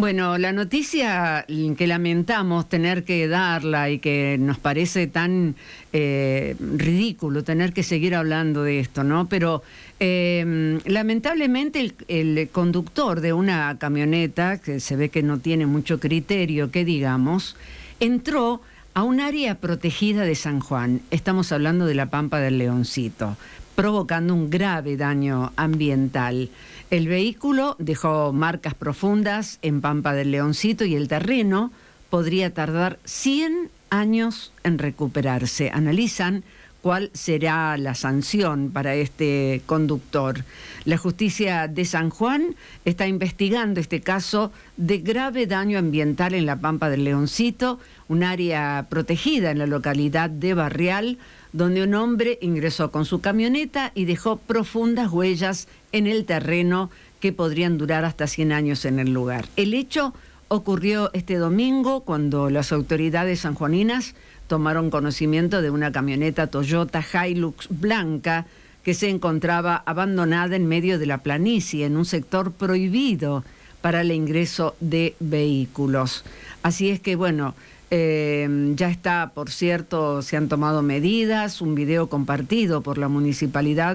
Bueno, la noticia que lamentamos tener que darla y que nos parece tan ridículo tener que seguir hablando de esto, ¿no? Pero lamentablemente el conductor de una camioneta, que se ve que no tiene mucho criterio, que digamos, entró a un área protegida de San Juan. Estamos hablando de la Pampa del Leoncito, provocando un grave daño ambiental. El vehículo dejó marcas profundas en Pampa del Leoncito y el terreno podría tardar 100 años en recuperarse. Analizan cuál será la sanción para este conductor. La justicia de San Juan está investigando este caso de grave daño ambiental en la Pampa del Leoncito, un área protegida en la localidad de Barrial, donde un hombre ingresó con su camioneta y dejó profundas huellas en el terreno que podrían durar hasta 100 años en el lugar. El hecho ocurrió este domingo cuando las autoridades sanjuaninas tomaron conocimiento de una camioneta Toyota Hilux blanca que se encontraba abandonada en medio de la planicie, en un sector prohibido para el ingreso de vehículos. Así es que, bueno, ya está, por cierto, se han tomado medidas. Un video compartido por la municipalidad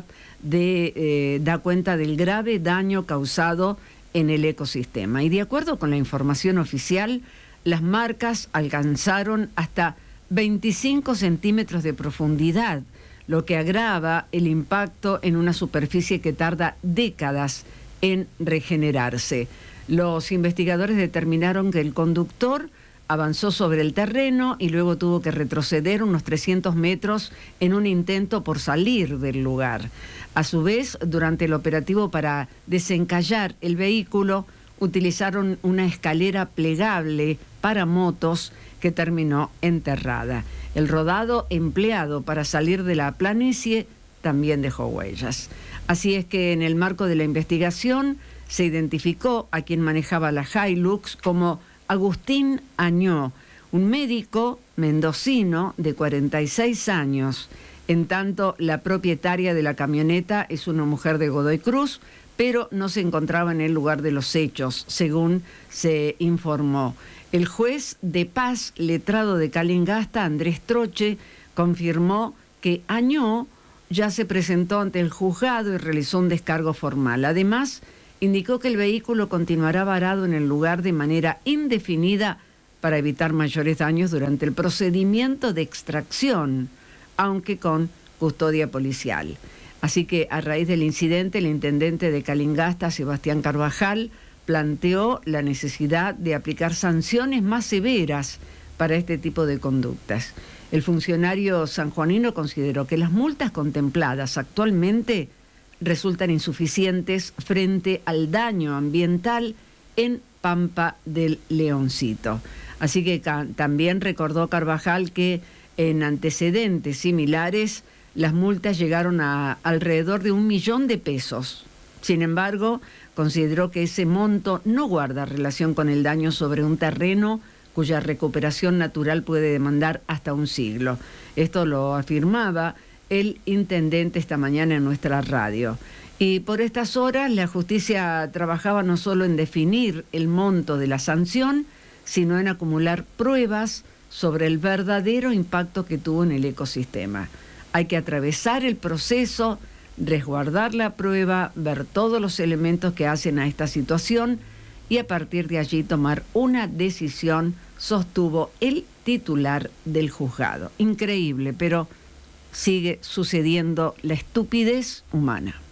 da cuenta del grave daño causado en el ecosistema. Y de acuerdo con la información oficial, las marcas alcanzaron hasta 25 centímetros de profundidad, lo que agrava el impacto en una superficie que tarda décadas en regenerarse. Los investigadores determinaron que el conductor avanzó sobre el terreno y luego tuvo que retroceder unos 300 metros en un intento por salir del lugar. A su vez, durante el operativo para desencallar el vehículo, utilizaron una escalera plegable para motos que terminó enterrada. El rodado empleado para salir de la planicie también dejó huellas. Así es que en el marco de la investigación se identificó a quien manejaba la Hilux como Agustín Añó, un médico mendocino de 46 años. En tanto, la propietaria de la camioneta es una mujer de Godoy Cruz, pero no se encontraba en el lugar de los hechos, según se informó. El juez de paz, letrado de Calingasta, Andrés Troche, confirmó que Añó ya se presentó ante el juzgado y realizó un descargo formal. Además, indicó que el vehículo continuará varado en el lugar de manera indefinida para evitar mayores daños durante el procedimiento de extracción, aunque con custodia policial. Así que a raíz del incidente, el intendente de Calingasta, Sebastián Carvajal, planteó la necesidad de aplicar sanciones más severas para este tipo de conductas. El funcionario sanjuanino consideró que las multas contempladas actualmente resultan insuficientes frente al daño ambiental en Pampa del Leoncito. Así que también recordó Carvajal que en antecedentes similares las multas llegaron a alrededor de 1 millón de pesos. Sin embargo, consideró que ese monto no guarda relación con el daño sobre un terreno cuya recuperación natural puede demandar hasta un siglo. Esto lo afirmaba el intendente esta mañana en nuestra radio. Y por estas horas la justicia trabajaba no solo en definir el monto de la sanción, sino en acumular pruebas sobre el verdadero impacto que tuvo en el ecosistema. Hay que atravesar el proceso, resguardar la prueba, ver todos los elementos que hacen a esta situación y a partir de allí tomar una decisión, sostuvo el titular del juzgado. Increíble, pero sigue sucediendo la estupidez humana.